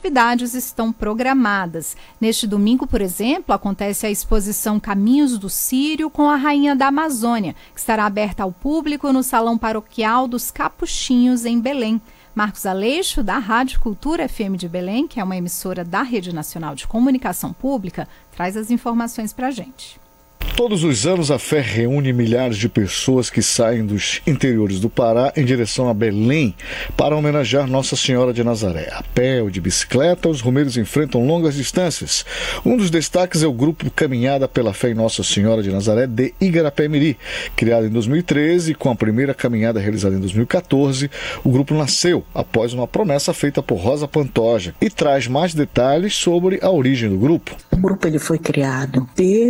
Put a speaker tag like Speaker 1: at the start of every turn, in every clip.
Speaker 1: atividades estão programadas. Neste domingo, por exemplo, acontece a exposição Caminhos do Círio com a Rainha da Amazônia, que estará aberta ao público no Salão Paroquial dos Capuchinhos, em Belém. Marcos Aleixo, da Rádio Cultura FM de Belém, que é uma emissora da Rede Nacional de Comunicação Pública, traz as informações para a gente.
Speaker 2: Todos os anos a fé reúne milhares de pessoas que saem dos interiores do Pará em direção a Belém para homenagear Nossa Senhora de Nazaré. A pé ou de bicicleta, os romeiros enfrentam longas distâncias. Um dos destaques é o grupo Caminhada pela Fé em Nossa Senhora de Nazaré de Igarapé-Miri. Criado em 2013, com a primeira caminhada realizada em 2014, o grupo nasceu após uma promessa feita por Rosa Pantoja e traz mais detalhes sobre a origem do grupo.
Speaker 3: O grupo ele foi criado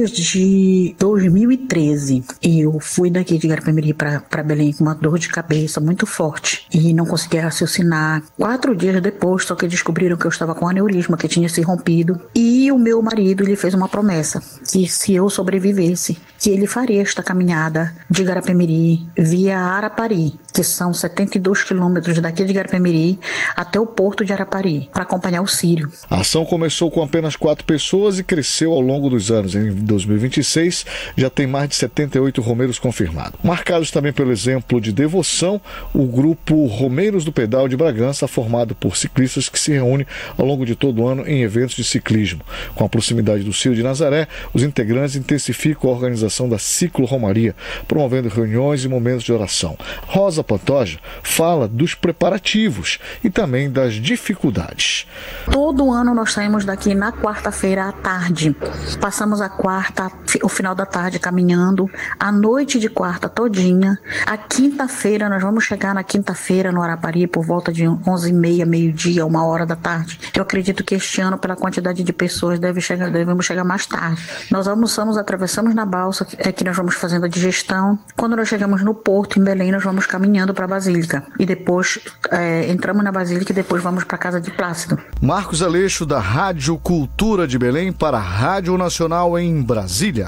Speaker 3: desde 2013. Eu fui daqui de Igarapé-Miri para Belém com uma dor de cabeça muito forte e não conseguia raciocinar. 4 dias depois, só que descobriram que eu estava com aneurisma, que tinha se rompido. E o meu marido, ele fez uma promessa que se eu sobrevivesse, que ele faria esta caminhada de Igarapé-Miri via Arapari, que são 72 quilômetros daqui de Igarapé-Miri até o porto de Arapari, para acompanhar o Círio.
Speaker 2: A ação começou com apenas 4 pessoas e cresceu ao longo dos anos. Em 2026, já tem mais de 78 romeiros confirmados. Marcados também pelo exemplo de devoção, o grupo Romeiros do Pedal de Bragança, formado por ciclistas que se reúnem ao longo de todo o ano em eventos de ciclismo. Com a proximidade do Círio de Nazaré, os integrantes intensificam a organização da ciclo-romaria, promovendo reuniões e momentos de oração. Rosa Pantoja fala dos preparativos e também das dificuldades.
Speaker 3: Todo ano nós saímos daqui na quarta-feira à tarde. Passamos a quarta, o final da tarde caminhando, a noite de quarta todinha. A quinta-feira, nós vamos chegar na quinta-feira no Arapari por volta de 11h30, meio-dia, 1h da tarde. Eu acredito que este ano, pela quantidade de pessoas, devemos chegar mais tarde. Nós almoçamos, atravessamos na balsa, que nós vamos fazendo a digestão. Quando nós chegamos no porto, em Belém, nós vamos caminhando para a Basílica. E depois entramos na Basílica e depois vamos para a Casa de Plácido.
Speaker 2: Marcos Aleixo, da Rádio Cultura de Belém, para a Rádio Nacional em Brasília.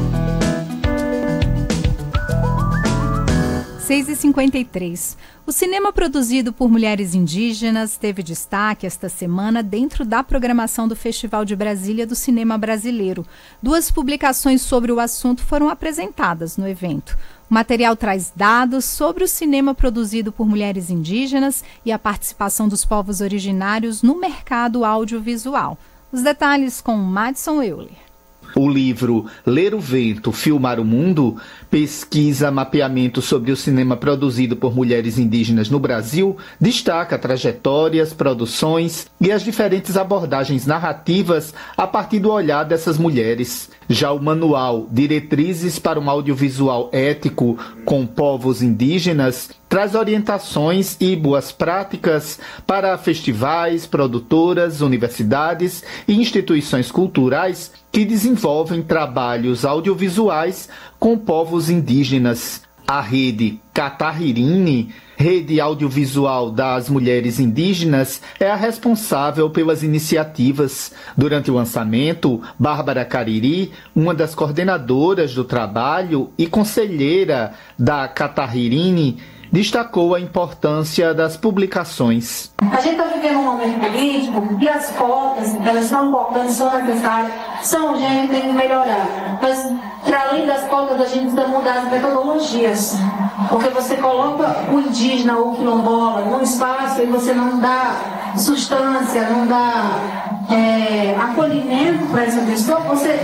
Speaker 1: 6h53. O cinema produzido por mulheres indígenas teve destaque esta semana dentro da programação do Festival de Brasília do Cinema Brasileiro. 2 publicações sobre o assunto foram apresentadas no evento. O material traz dados sobre o cinema produzido por mulheres indígenas e a participação dos povos originários no mercado audiovisual. Os detalhes com Madison Euler.
Speaker 4: O livro Ler o Vento, Filmar o Mundo pesquisa mapeamento sobre o cinema produzido por mulheres indígenas no Brasil, destaca trajetórias, produções e as diferentes abordagens narrativas a partir do olhar dessas mulheres. Já o manual Diretrizes para um Audiovisual Ético com Povos Indígenas traz orientações e boas práticas para festivais, produtoras, universidades e instituições culturais que desenvolvem trabalhos audiovisuais com povos indígenas. A rede Catahirine, rede audiovisual das mulheres indígenas, é a responsável pelas iniciativas. Durante o lançamento, Bárbara Cariri, uma das coordenadoras do trabalho e conselheira da Catahirine, destacou a importância das publicações.
Speaker 5: A gente está vivendo um momento político e as cotas, elas são importantes, são necessárias, são urgentes, tem que melhorar. Mas, para além das cotas, a gente precisa mudar as metodologias. Porque você coloca o indígena ou o quilombola num espaço e você não dá substância, não dá acolhimento para essa pessoa, você,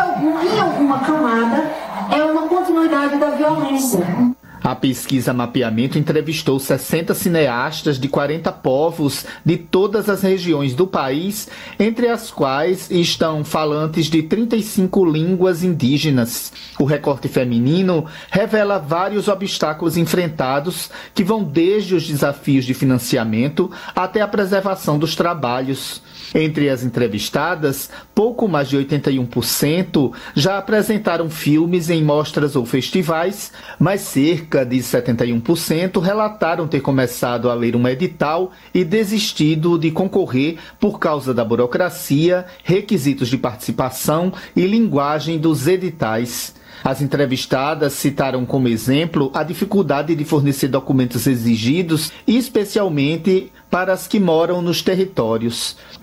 Speaker 5: em alguma camada, é uma continuidade da violência.
Speaker 4: A pesquisa Mapeamento entrevistou 60 cineastas de 40 povos de todas as regiões do país, entre as quais estão falantes de 35 línguas indígenas. O recorte feminino revela vários obstáculos enfrentados que vão desde os desafios de financiamento até a preservação dos trabalhos. Entre as entrevistadas, pouco mais de 81% já apresentaram filmes em mostras ou festivais, mas cerca de 71% relataram ter começado a ler um edital e desistido de concorrer por causa da burocracia, requisitos de participação e linguagem dos editais. As entrevistadas citaram como exemplo a dificuldade de fornecer documentos exigidos, especialmente para as que moram nos territórios.